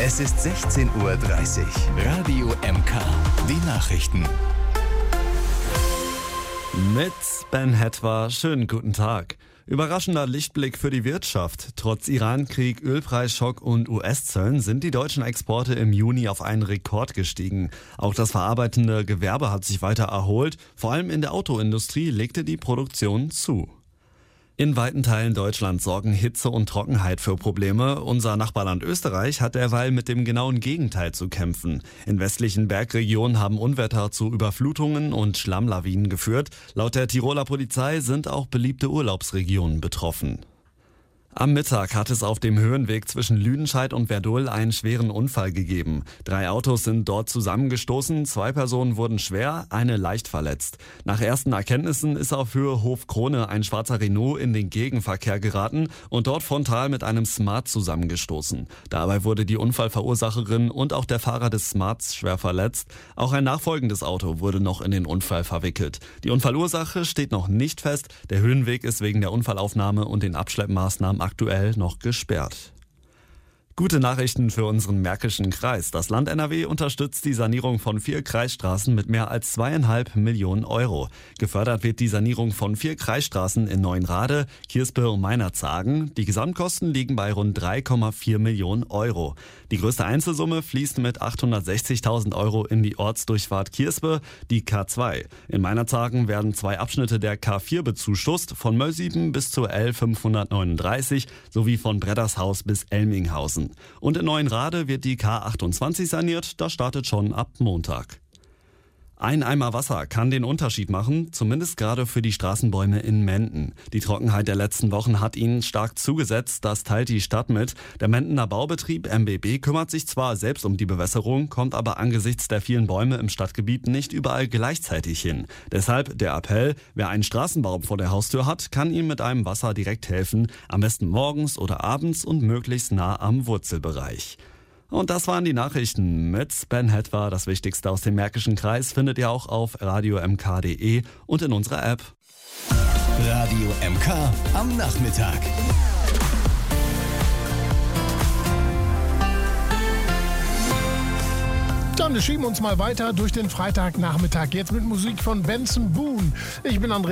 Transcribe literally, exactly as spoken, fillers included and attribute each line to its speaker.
Speaker 1: Es ist sechzehn Uhr dreißig. Radio M K. Die Nachrichten.
Speaker 2: Mit Ben Hetwa, schönen guten Tag. Überraschender Lichtblick für die Wirtschaft. Trotz Iran-Krieg, Ölpreisschock und U S-Zöllen sind die deutschen Exporte im Juni auf einen Rekord gestiegen. Auch das verarbeitende Gewerbe hat sich weiter erholt. Vor allem in der Autoindustrie legte die Produktion zu. In weiten Teilen Deutschlands sorgen Hitze und Trockenheit für Probleme. Unser Nachbarland Österreich hat derweil mit dem genauen Gegenteil zu kämpfen. In westlichen Bergregionen haben Unwetter zu Überflutungen und Schlammlawinen geführt. Laut der Tiroler Polizei sind auch beliebte Urlaubsregionen betroffen. Am Mittag hat es auf dem Höhenweg zwischen Lüdenscheid und Werdohl einen schweren Unfall gegeben. Drei Autos sind dort zusammengestoßen, zwei Personen wurden schwer, eine leicht verletzt. Nach ersten Erkenntnissen ist auf Höhe Hofkrone ein schwarzer Renault in den Gegenverkehr geraten und dort frontal mit einem Smart zusammengestoßen. Dabei wurde die Unfallverursacherin und auch der Fahrer des Smarts schwer verletzt. Auch ein nachfolgendes Auto wurde noch in den Unfall verwickelt. Die Unfallursache steht noch nicht fest. Der Höhenweg ist wegen der Unfallaufnahme und den Abschleppmaßnahmen aktuell noch gesperrt. Gute Nachrichten für unseren Märkischen Kreis. Das Land N R W unterstützt die Sanierung von vier Kreisstraßen mit mehr als zweieinhalb Millionen Euro. Gefördert wird die Sanierung von vier Kreisstraßen in Neuenrade, Kirspe und Meinerzhagen. Die Gesamtkosten liegen bei rund drei Komma vier Millionen Euro. Die größte Einzelsumme fließt mit achthundertsechzigtausend Euro in die Ortsdurchfahrt Kirspe, die K zwei. In Meinerzhagen werden zwei Abschnitte der K vier bezuschusst, von Möllsieben bis zur L fünfhundertneununddreißig sowie von Breddershaus bis Elminghausen. Und in Neuenrade wird die K achtundzwanzig saniert, das startet schon ab Montag. Ein Eimer Wasser kann den Unterschied machen, zumindest gerade für die Straßenbäume in Menden. Die Trockenheit der letzten Wochen hat ihnen stark zugesetzt, das teilt die Stadt mit. Der Mendener Baubetrieb M B B kümmert sich zwar selbst um die Bewässerung, kommt aber angesichts der vielen Bäume im Stadtgebiet nicht überall gleichzeitig hin. Deshalb der Appell, wer einen Straßenbaum vor der Haustür hat, kann ihm mit einem Wasser direkt helfen, am besten morgens oder abends und möglichst nah am Wurzelbereich. Und das waren die Nachrichten mit Ben Hetwa. Das Wichtigste aus dem Märkischen Kreis findet ihr auch auf radio m k punkt d e und in unserer App.
Speaker 1: Radio M K am Nachmittag.
Speaker 3: Dann schieben wir uns mal weiter durch den Freitagnachmittag. Jetzt mit Musik von Benson Boone. Ich bin Andreas.